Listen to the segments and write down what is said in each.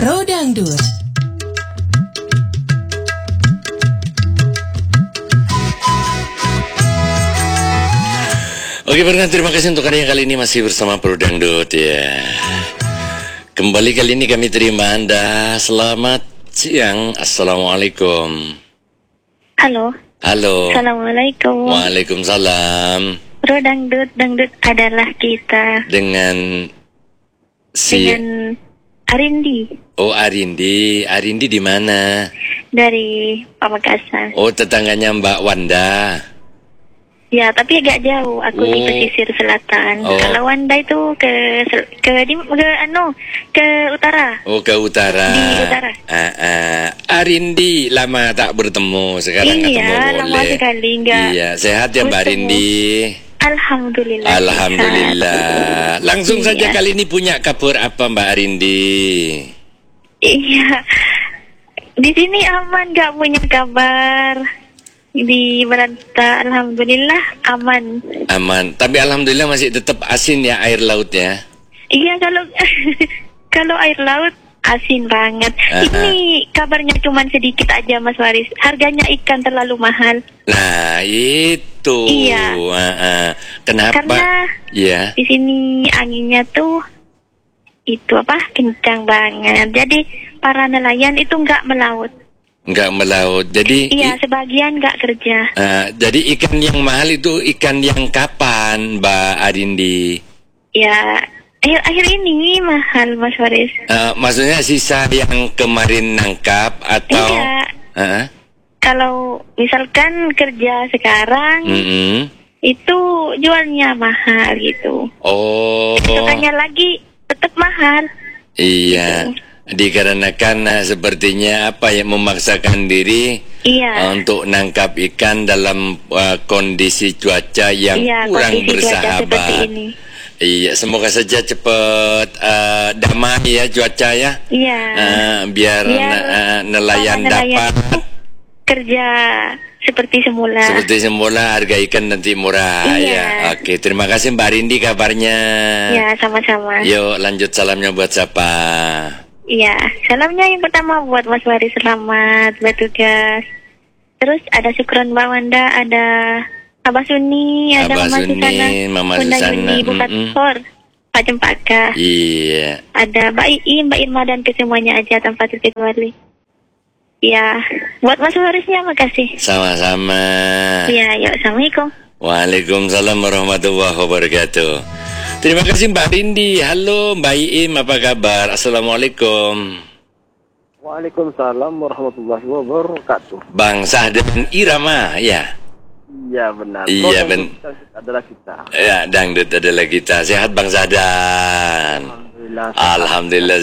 Pro Dangdut. Oke, terima kasih untuk Anda yang kali ini masih bersama Pro Dangdut ya. Kembali kali ini kami terima Anda. Selamat siang. Assalamualaikum. Halo. Halo. Assalamualaikum. Waalaikumsalam. Pro Dangdut, dangdut adalah kita. Dengan Dengan Arindi. Oh, Arindi. Arindi di mana? Dari Pamekasan. Oh, tetangganya Mbak Wanda. Ya, tapi agak jauh. Aku di pesisir selatan. Oh. Kalau Wanda itu ke utara. Oh, ke utara. Di utara. Arindi, lama tak bertemu. Sekarang ketemu boleh. Iya, lama sekali enggak. Iya, sehat ya Mbak Arindi. Alhamdulillah. Alhamdulillah. Langsung saja Iya. kali ini punya kabar apa Mbak Arindi? Iya. Di sini aman, nggak punya kabar. Di Beranta, alhamdulillah aman. Aman. Tapi alhamdulillah masih tetap asin ya air lautnya. Iya, kalau kalau air laut asin banget. Ini kabarnya cuman sedikit aja, Mas Waris. Harganya ikan terlalu mahal. Nah, itu. Iya. Kenapa? Karena ya. di sini anginnya tuh itu kencang banget. Jadi para nelayan itu nggak melaut. Nggak melaut. Jadi Iya, sebagian nggak kerja. jadi ikan yang mahal itu ikan yang kapan, Mbak Arindi? Ya, akhir-akhir ini mahal, Mas Waris. Maksudnya sisa yang kemarin nangkap atau? Iya. Kalau misalkan kerja sekarang, itu jualnya mahal gitu. Oh. Besokannya lagi tetap mahal. Iya. Gitu. Dikarenakan sepertinya yang memaksakan diri untuk nangkap ikan dalam kondisi cuaca yang kurang bersahabat. Iya, semoga saja cepat damai ya cuaca ya. Iya. Biar nelayan dapat kerja seperti semula. Seperti semula, harga ikan nanti murah. Iya. Ya. Oke, terima kasih Mbak Rindi kabarnya. Ya, sama-sama. Yuk, lanjut salamnya buat siapa? Iya, salamnya yang pertama buat Mas Waris, selamat bertugas. Terus ada Syukron Mbak Wanda, ada Abah Suni, ada Mama Susana, Mama Bunda Susana, Yuni, Bukat Sor, Pak Cempaka. Iya. Ada Mbak Ii, Mbak Irma, dan kesemuanya aja tanpa terkecuali. Ya, buat Mas Warisnya makasih. Sama-sama. Iya, yuk, Assalamualaikum. Waalaikumsalam warahmatullahi wabarakatuh. Terima kasih Mbak Rindi. Halo Mbak Iim, apa kabar? Assalamualaikum. Waalaikumsalam warahmatullahi wabarakatuh. Bang Sahdan Irama, ya. Iya benar. Iya benar. Adalah kita. Ya, dangdut adalah kita. Sehat Bang Sahdan? Alhamdulillah. Alhamdulillah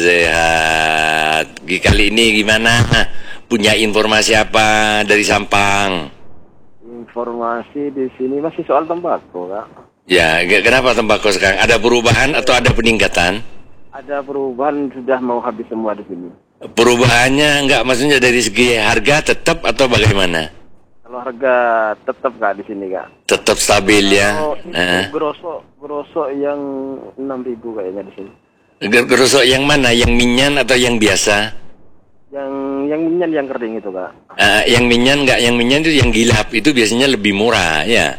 sehat. Kali ini gimana? Punya informasi apa dari Sampang? Informasi di sini masih soal tembakau, Kak. Ya, kenapa tembakau sekarang? Ada perubahan atau ada peningkatan? Ada perubahan, sudah mau habis semua di sini. Perubahannya enggak, maksudnya dari segi harga tetap atau bagaimana? Kalau harga tetap Kak di sini, Kak. Tetap stabil ya. Grosok yang 6.000 kayaknya di sini. Grosok yang mana? Yang minyan atau yang biasa? Yang minyan, yang kering itu, Kak. Yang minyan enggak, yang minyan itu yang gilap itu biasanya lebih murah ya.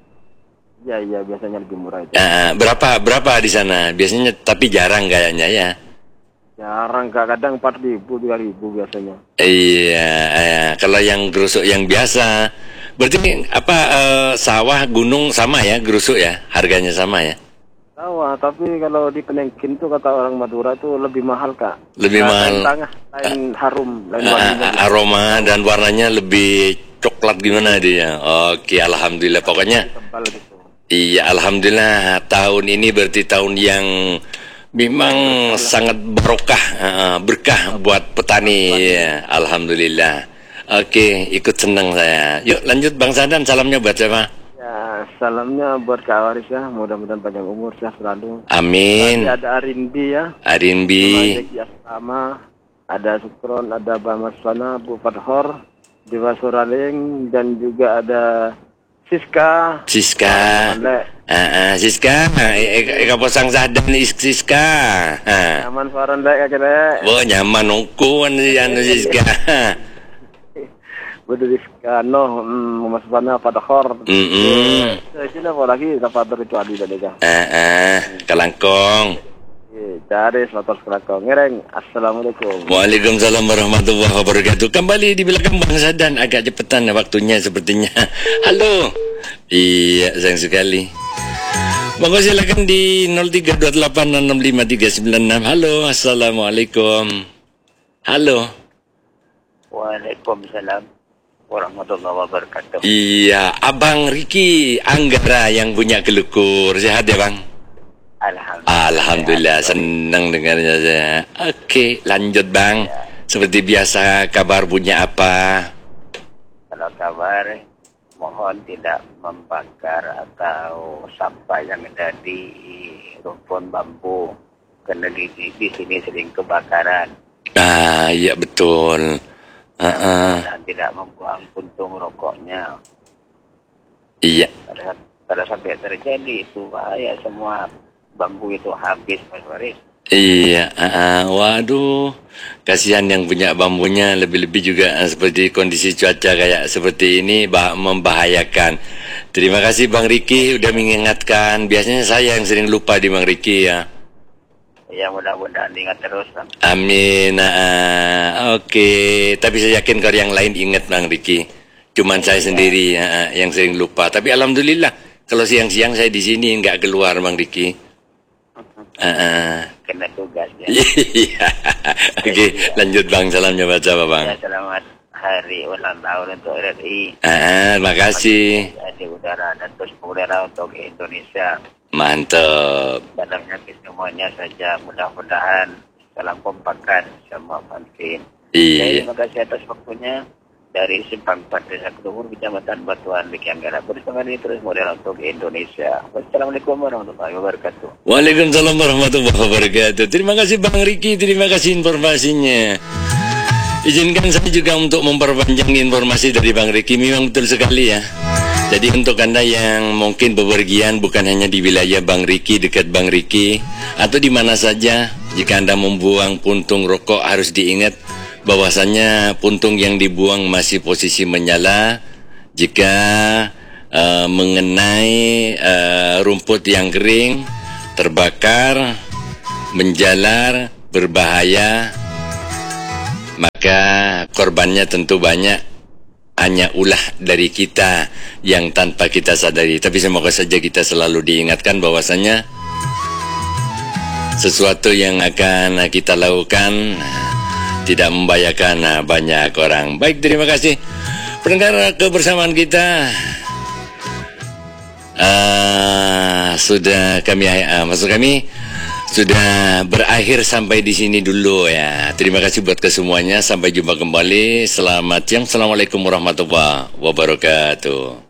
Iya, biasanya lebih murah itu. Berapa di sana? Biasanya tapi jarang kayaknya ya. Jarang, Kak. Kadang 4.000, 3.000 biasanya. Iya. Kalau yang grosok yang biasa, berarti sawah gunung sama ya, grosok ya, harganya sama ya. Sawah, tapi kalau di Penengkin tuh kata orang Madura itu lebih mahal, Kak. Lebih mahal. Lain harum, lain warnanya. Aroma dan warnanya lebih coklat gimana dia? Oke, alhamdulillah. Pokoknya. Iya, alhamdulillah tahun ini berarti tahun yang memang sangat berkah buat petani. Ya, alhamdulillah. Oke, ikut senang saya. Yuk lanjut Bang Sadan, salamnya buat siapa? Ya, salamnya buat Kak Waris ya, mudah-mudahan panjang umur sehat selalu. Amin. Tadi ada Arindi ya. Arindi. Sama ada Sukron, ada Bama Susana, Bu Fathor, Dewa Suraling, dan juga ada Siska. Siska. Anda. Siska. Ika posang sadan Siska. Nyaman suara Anda ya kira. Oh nyaman ukuan Siska. Betul Siska. No, masuknya pada khor. Sini apa lagi dapat itu adi tadi kan. Kalangkong. Cari selator kelakong. Ngereng. Assalamualaikum. Waalaikumsalam warahmatullahi wabarakatuh. Kembali di belakang Bang Sadan. Agak cepetan waktunya sepertinya. Halo. Iya, sayang sekali. Monggo silakan di 0328655396. Halo, assalamualaikum. Halo. Waalaikumsalam warahmatullahi wabarakatuh. Iya, Abang Riki Anggara yang punya Kelukur. Sehat ya, Bang? Alhamdulillah, senang dengarnya saya. Oke, lanjut Bang. Seperti biasa, kabar punya apa? Kalau kabar, mohon tidak membakar atau sampah yang ada di rumpun bambu. Karena di sini sering kebakaran. Iya betul. Dan tidak membuang puntung rokoknya. Iya. Kalau sampai terjadi itu bahaya, semua bambu itu habis, Mas Waris. Iya, waduh, kasihan yang punya bambunya, lebih-lebih juga seperti kondisi cuaca kayak seperti ini membahayakan. Terima kasih Bang Riki udah mengingatkan. Biasanya saya yang sering lupa di Bang Riki ya. Ya mudah-mudahan ingat terus, Bang. Amin. Oke, tapi saya yakin kalau yang lain ingat Bang Riki. Cuman saya sendiri yang sering lupa. Tapi alhamdulillah kalau siang-siang saya di sini nggak keluar Bang Riki. Kena tugas ya. Iya. Oke, lanjut Bang, salamnya baca apa Bang? Ya, selamat hari ulang tahun untuk RRI. Terima kasih. Di udara dan terus udara untuk Indonesia. Mantap. Dalamnya semuanya saja, mudah-mudahan dalam kompakan sama vaksin. Iya. Terima kasih atas waktunya. Dari Simpang 4 Desa Kedubur, Kecamatan Batuan, Biki Anggara. Bersama ini terus model untuk Indonesia. Wassalamualaikum warahmatullahi wabarakatuh. Waalaikumsalam warahmatullahi wabarakatuh. Terima kasih Bang Riki, terima kasih informasinya. Izinkan saya juga untuk memperpanjang informasi dari Bang Riki. Memang betul sekali ya. Jadi untuk Anda yang mungkin bepergian bukan hanya di wilayah Bang Riki, dekat Bang Riki, atau di mana saja, jika Anda membuang puntung rokok harus diingat bahwasannya puntung yang dibuang masih posisi menyala. Jika mengenai rumput yang kering, terbakar, menjalar, berbahaya, maka korbannya tentu banyak. Hanya ulah dari kita yang tanpa kita sadari. Tapi semoga saja kita selalu diingatkan bahwasannya sesuatu yang akan kita lakukan tidak membahayakan banyak orang. Baik, terima kasih pendengar kebersamaan kita. Sudah kami maksud kami sudah berakhir sampai di sini dulu ya. Terima kasih buat kesemuanya. Sampai jumpa kembali. Selamat siang. Assalamualaikum warahmatullahi wabarakatuh.